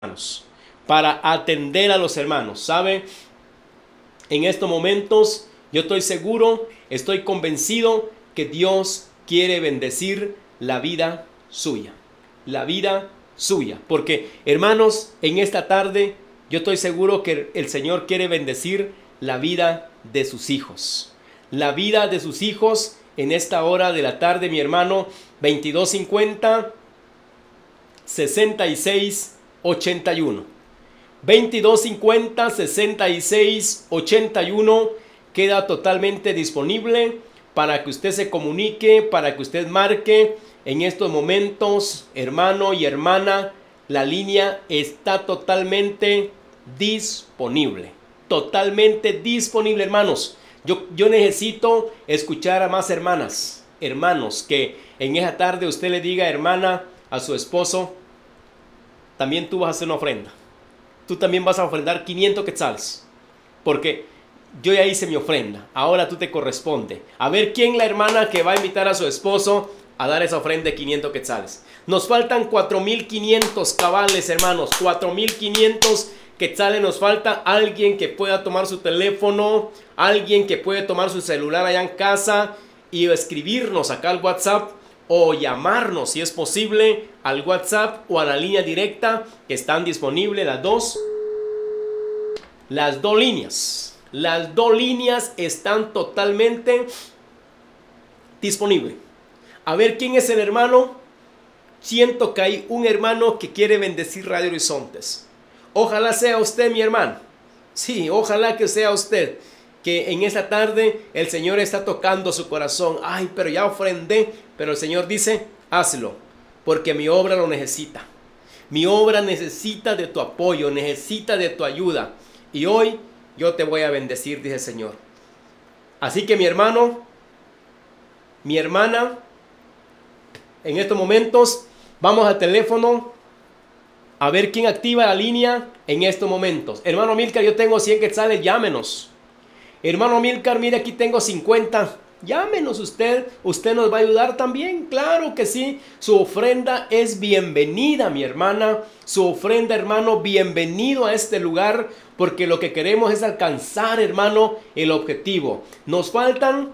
hermanos, para atender a los hermanos. ¿Sabe? En estos momentos yo estoy seguro, estoy convencido que Dios quiere bendecir la vida suya. La vida suya. Porque, hermanos, en esta tarde yo estoy seguro que el Señor quiere bendecir la vida de sus hijos. La vida de sus hijos en esta hora de la tarde, mi hermano. 2250 66 81. 2250 66 81 queda totalmente disponible para que usted se comunique, para que usted marque. En estos momentos, hermano y hermana, la línea está totalmente disponible. Totalmente disponible, hermanos. Yo necesito escuchar a más hermanas, hermanos, que en esa tarde usted le diga, hermana, a su esposo: también tú vas a hacer una ofrenda. Tú también vas a ofrendar 500 quetzales. Porque yo ya hice mi ofrenda. Ahora tú te corresponde. A ver quién la hermana que va a invitar a su esposo a dar esa ofrenda de 500 quetzales. Nos faltan 4500 cabales, hermanos. 4500 quetzales nos falta. Alguien que pueda tomar su teléfono. Alguien que puede tomar su celular allá en casa y escribirnos acá al WhatsApp, o llamarnos si es posible al WhatsApp o a la línea directa que están disponibles las dos líneas. Las dos líneas están totalmente disponibles. A ver quién es el hermano. Siento que hay un hermano que quiere bendecir Radio Horizontes. Ojalá sea usted, mi hermano. Sí, ojalá que sea usted. Que en esta tarde el Señor está tocando su corazón. Ay, pero ya ofrendé. Pero el Señor dice: hazlo, porque mi obra lo necesita. Mi obra necesita de tu apoyo, necesita de tu ayuda. Y hoy yo te voy a bendecir, dice el Señor. Así que mi hermano, mi hermana, en estos momentos vamos al teléfono a ver quién activa la línea en estos momentos. Hermano Milcar, yo tengo 100 quetzales, llámenos. Hermano Milcar, mire, aquí tengo 50. Llámenos usted nos va a ayudar también, claro que sí. Su ofrenda es bienvenida, mi hermana. Su ofrenda, hermano, bienvenido a este lugar, porque lo que queremos es alcanzar, hermano, el objetivo. Nos faltan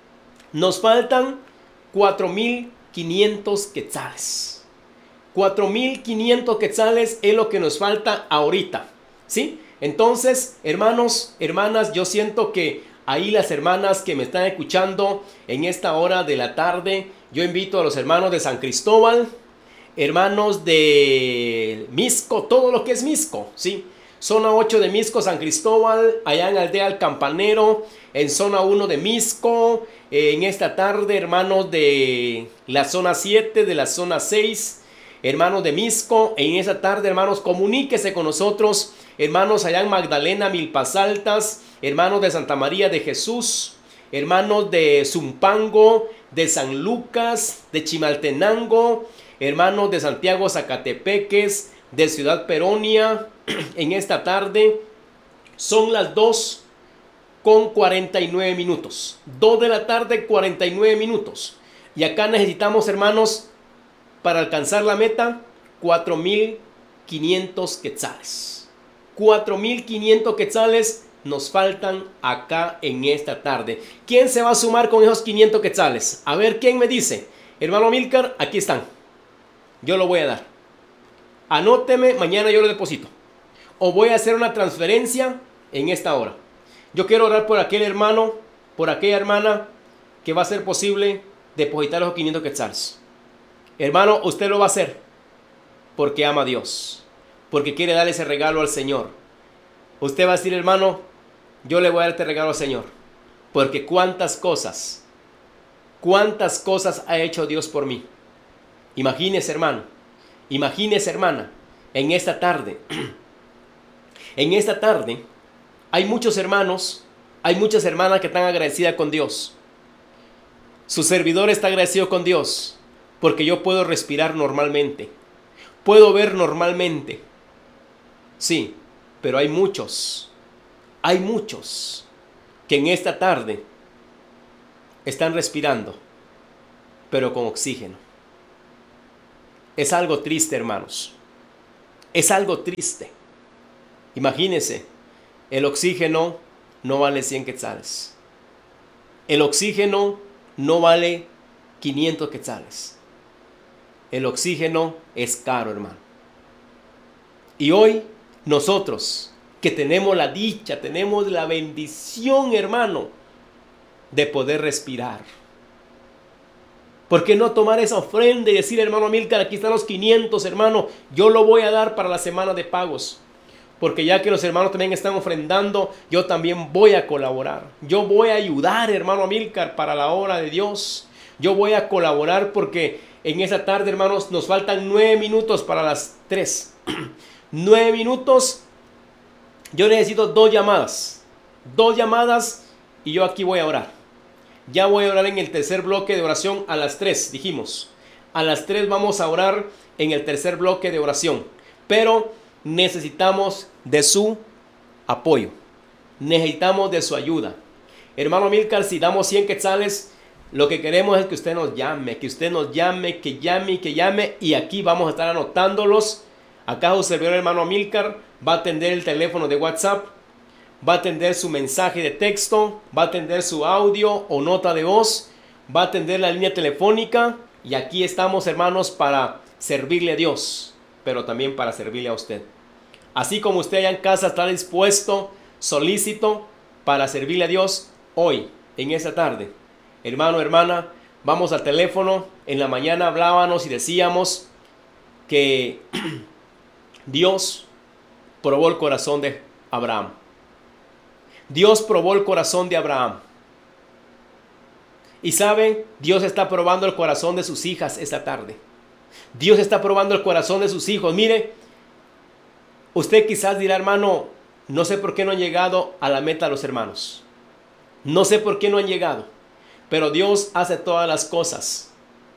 4500 quetzales. 4500 quetzales es lo que nos falta ahorita, ¿sí? Entonces, hermanos, hermanas, yo siento que ahí las hermanas que me están escuchando en esta hora de la tarde, yo invito a los hermanos de San Cristóbal, hermanos de Misco, todo lo que es Misco, ¿sí? Zona 8 de Misco, San Cristóbal, allá en Aldea El Campanero, en zona 1 de Misco, en esta tarde, hermanos de la zona 7, de la zona 6, hermanos de Misco, en esa tarde, hermanos, comuníquese con nosotros, hermanos allá en Magdalena, Milpas Altas, hermanos de Santa María de Jesús, hermanos de Zumpango, de San Lucas, de Chimaltenango, hermanos de Santiago Zacatepeques, de Ciudad Peronia. En esta tarde son las 2:49. 2 de la tarde, 49 minutos. Y acá necesitamos, hermanos, para alcanzar la meta, 4500 quetzales. 4500 quetzales nos faltan acá en esta tarde. ¿Quién se va a sumar con esos 500 quetzales? A ver, ¿quién me dice? Hermano Milcar, aquí están. Yo lo voy a dar. Anóteme, mañana yo lo deposito. O voy a hacer una transferencia en esta hora. Yo quiero orar por aquel hermano, por aquella hermana que va a ser posible depositar los 500 quetzales. Hermano, usted lo va a hacer porque ama a Dios, porque quiere darle ese regalo al Señor. Usted va a decir: hermano, yo le voy a dar este regalo al Señor, porque cuántas cosas ha hecho Dios por mí. Imagínese, hermano, imagínese, hermana, en esta tarde hay muchos hermanos, hay muchas hermanas que están agradecidas con Dios. Su servidor está agradecido con Dios porque yo puedo respirar normalmente, puedo ver normalmente. Sí, pero hay muchos que en esta tarde están respirando, pero con oxígeno. Es algo triste, hermanos. Es algo triste. Imagínense, el oxígeno no vale 100 quetzales. El oxígeno no vale 500 quetzales. El oxígeno es caro, hermano. Y hoy nosotros que tenemos la dicha, tenemos la bendición, hermano, de poder respirar. ¿Por qué no tomar esa ofrenda y decir, hermano Amílcar, aquí están los 500, hermano, yo lo voy a dar para la semana de pagos? Porque ya que los hermanos también están ofrendando, yo también voy a colaborar. Yo voy a ayudar, hermano Amílcar, para la obra de Dios. Yo voy a colaborar porque en esa tarde, hermanos, nos faltan 9 minutos para las 3. 9 minutos. Yo necesito 2 llamadas. 2 llamadas y yo aquí voy a orar. Ya voy a orar en el tercer bloque de oración a las 3, dijimos. A las 3 vamos a orar en el tercer bloque de oración. Pero necesitamos de su apoyo. Necesitamos de su ayuda. Hermano Amílcar, si damos 100 quetzales, lo que queremos es que usted nos llame. Que usted nos llame, que llame, que llame. Y aquí vamos a estar anotándolos. Acá su servidor, hermano Amílcar, va a atender el teléfono de WhatsApp. Va a atender su mensaje de texto. Va a atender su audio o nota de voz. Va a atender la línea telefónica. Y aquí estamos, hermanos, para servirle a Dios, pero también para servirle a usted. Así como usted allá en casa está dispuesto, solícito para servirle a Dios hoy, en esta tarde. Hermano, hermana, vamos al teléfono. En la mañana hablábamos y decíamos que Dios probó el corazón de Abraham. Dios probó el corazón de Abraham. Y saben, Dios está probando el corazón de sus hijas esta tarde. Dios está probando el corazón de sus hijos. Mire, usted quizás dirá, hermano, no sé por qué no han llegado a la meta los hermanos. No sé por qué no han llegado. Pero Dios hace todas las cosas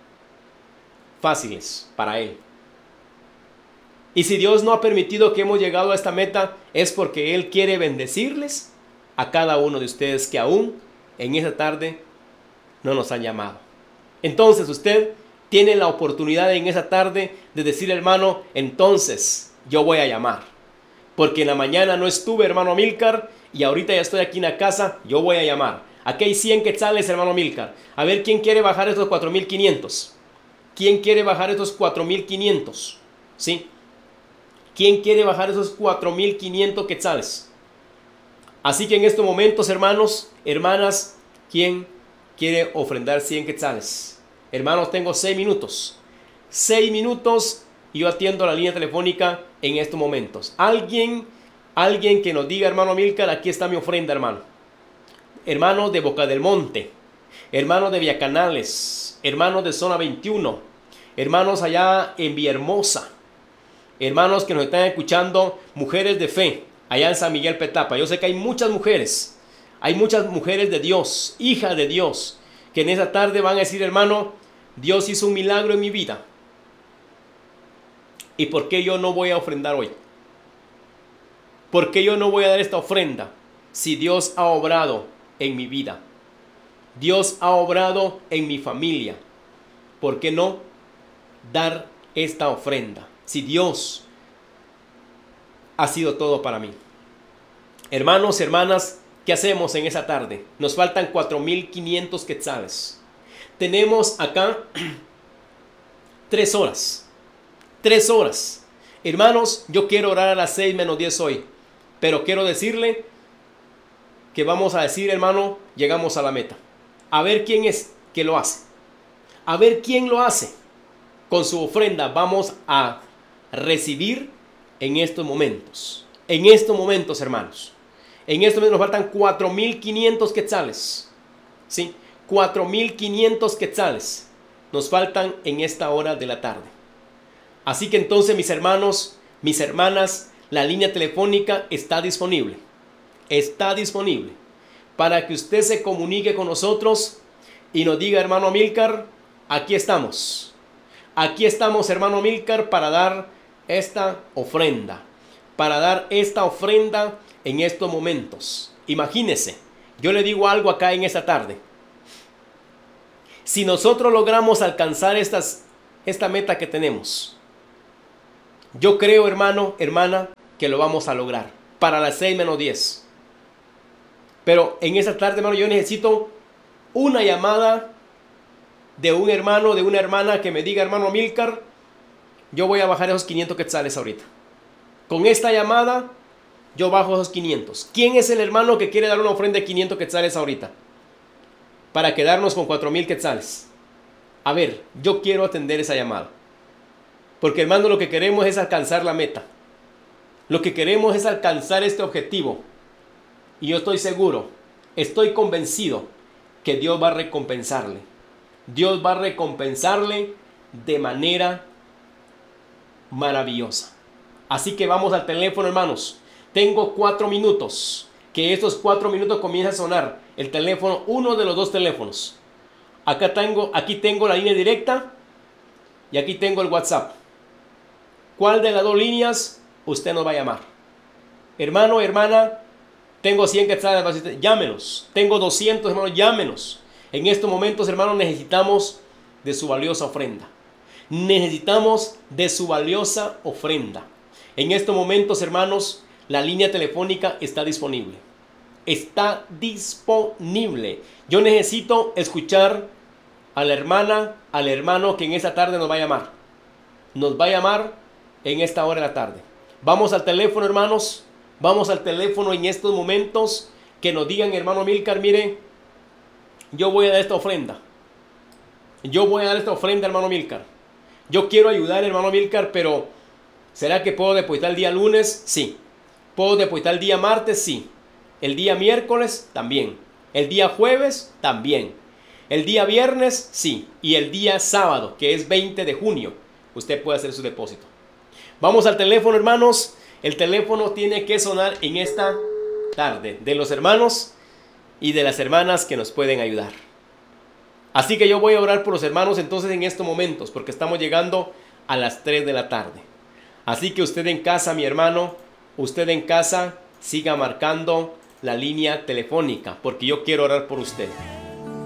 fáciles para Él. Y si Dios no ha permitido que hemos llegado a esta meta, es porque Él quiere bendecirles a cada uno de ustedes que aún en esta tarde no nos han llamado. Entonces usted tiene la oportunidad en esa tarde de decir, hermano, entonces yo voy a llamar. Porque en la mañana no estuve, hermano Amílcar, y ahorita ya estoy aquí en la casa, yo voy a llamar. Aquí hay 100 quetzales, hermano Amílcar. A ver, ¿quién quiere bajar estos 4,500? ¿Quién quiere bajar estos 4,500? ¿Sí? ¿Quién quiere bajar esos 4,500 quetzales? Así que en estos momentos, hermanos, hermanas, ¿quién quiere ofrendar 100 quetzales? Hermanos, tengo 6 minutos. 6 minutos y yo atiendo la línea telefónica en estos momentos. Alguien que nos diga, hermano Amílcar, aquí está mi ofrenda, hermano. Hermanos de Boca del Monte, hermanos de Villacanales, hermanos de Zona 21, hermanos allá en Villahermosa, hermanos que nos están escuchando, mujeres de fe, allá en San Miguel Petapa. Yo sé que hay muchas mujeres de Dios, hijas de Dios, que en esa tarde van a decir, hermano, Dios hizo un milagro en mi vida. ¿Y por qué yo no voy a ofrendar hoy? ¿Por qué yo no voy a dar esta ofrenda si Dios ha obrado en mi vida? Dios ha obrado en mi familia. ¿Por qué no dar esta ofrenda si Dios ha sido todo para mí? Hermanos, hermanas, ¿qué hacemos en esa tarde? Nos faltan 4,500 quetzales. Tenemos acá 3 horas. 3 horas. Hermanos, yo quiero orar a las 6 menos 10 hoy. Pero quiero decirle que vamos a decir, hermano, llegamos a la meta. A ver quién es que lo hace. A ver quién lo hace. Con su ofrenda vamos a recibir en estos momentos. En estos momentos, hermanos. En estos momentos nos faltan 4,500 quetzales. ¿Sí? 4,500 quetzales nos faltan en esta hora de la tarde. Así que entonces, mis hermanos, mis hermanas, la línea telefónica está disponible. Está disponible para que usted se comunique con nosotros y nos diga, hermano Amílcar, aquí estamos. Aquí estamos, hermano Amílcar, para dar esta ofrenda. Para dar esta ofrenda en estos momentos. Imagínese, yo le digo algo acá en esta tarde. Si nosotros logramos alcanzar esta meta que tenemos, Yo creo, hermano, hermana, que lo vamos a lograr para las 6 menos 10. Pero en esa tarde, hermano, yo necesito una llamada de un hermano, de una hermana que me diga, hermano Amílcar, yo voy a bajar esos 500 quetzales ahorita. Con esta llamada, yo bajo esos 500. ¿Quién es el hermano que quiere dar una ofrenda de 500 quetzales ahorita? Para quedarnos con 4,000 quetzales. A ver, yo quiero atender esa llamada. Porque, hermano, lo que queremos es alcanzar la meta. Lo que queremos es alcanzar este objetivo. Y yo estoy seguro, estoy convencido que Dios va a recompensarle. Dios va a recompensarle de manera maravillosa. Así que vamos al teléfono, hermanos. Tengo 4 minutos. Que estos 4 minutos comience a sonar el teléfono, uno de los dos teléfonos. Aquí tengo la línea directa y aquí tengo el WhatsApp. ¿Cuál de las dos líneas usted nos va a llamar? Hermano, hermana, tengo 100 quetzales, llámenos. Tengo 200, hermanos, llámenos. En estos momentos, hermanos, necesitamos de su valiosa ofrenda. Necesitamos de su valiosa ofrenda. En estos momentos, hermanos, la línea telefónica está disponible. Está disponible. Yo necesito escuchar a la hermana, al hermano que en esta tarde nos va a llamar. Nos va a llamar en esta hora de la tarde. Vamos al teléfono, hermanos. Vamos al teléfono en estos momentos. Que nos digan, hermano Amílcar, mire, yo voy a dar esta ofrenda. Yo voy a dar esta ofrenda, hermano Amílcar. Yo quiero ayudar, hermano Amílcar, pero ¿será que puedo depositar el día lunes? Sí. ¿Puedo depositar el día martes? Sí. El día miércoles, también. El día jueves, también. El día viernes, sí. Y el día sábado, que es 20 de junio, usted puede hacer su depósito. Vamos al teléfono, hermanos. El teléfono tiene que sonar en esta tarde de los hermanos y de las hermanas que nos pueden ayudar. Así que yo voy a orar por los hermanos entonces en estos momentos, porque estamos llegando a las 3 de la tarde. Así que usted en casa, mi hermano, usted en casa, siga marcando la línea telefónica, porque yo quiero orar por usted.